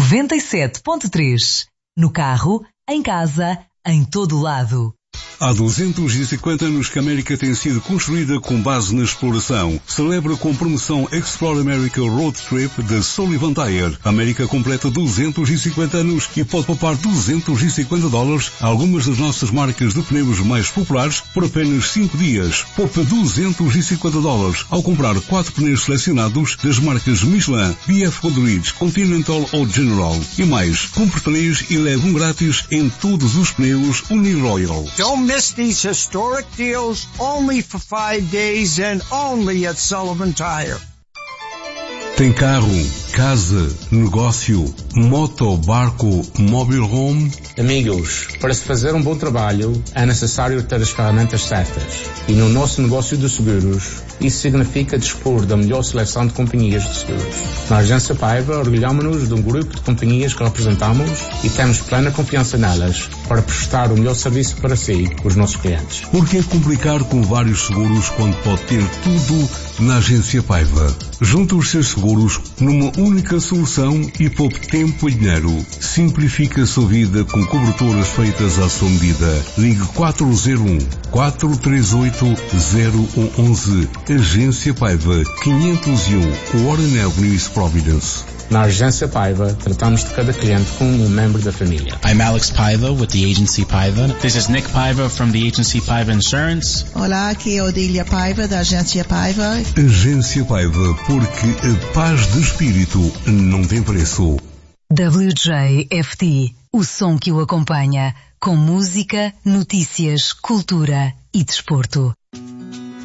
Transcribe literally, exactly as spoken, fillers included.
noventa e sete ponto três. No carro, em casa, em todo lado. Há duzentos e cinquenta anos que a América tem sido construída com base na exploração. Celebra com promoção Explore America Road Trip da Sullivan Tire. A América completa duzentos e cinquenta anos e pode poupar duzentos e cinquenta dólares a algumas das nossas marcas de pneus mais populares por apenas cinco dias. Poupa duzentos e cinquenta dólares ao comprar quatro pneus selecionados das marcas Michelin, B F Goodrich, Continental ou General. E mais, compre três e leve um grátis em todos os pneus Uniroyal. Don't miss these historic deals only for five days and only at Sullivan Tire. Tem carro, casa, negócio, moto, barco, mobile home? Amigos, para se fazer um bom trabalho é necessário ter as ferramentas certas. E no nosso negócio de seguros, isso significa dispor da melhor seleção de companhias de seguros. Na Agência Paiva, orgulhamos-nos de um grupo de companhias que representamos e temos plena confiança nelas para prestar o melhor serviço para si, os nossos clientes. Por que complicar com vários seguros quando pode ter tudo na Agência Paiva? Junte os seus seguros numa única solução e poupe tempo e dinheiro. Simplifique a sua vida com coberturas feitas à sua medida. Ligue quatro zero um, quatro três oito, zero um um um. Agência Paiva, quinhentos e um, Warren Avenue, Providence. Na Agência Paiva, tratamos de cada cliente como um membro da família. I'm Alex Paiva with the Agency Paiva. This is Nick Paiva from the Agency Paiva Insurance. Olá, aqui é Odília Paiva da Agência Paiva. Agência Paiva, porque a paz de espírito não tem preço. W J F T, o som que o acompanha, com música, notícias, cultura e desporto.